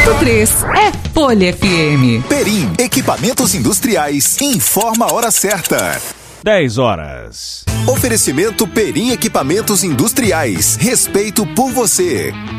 é Folha FM. Perim, equipamentos industriais, informa a hora certa. 10 horas. Oferecimento Perim Equipamentos Industriais. Respeito por você.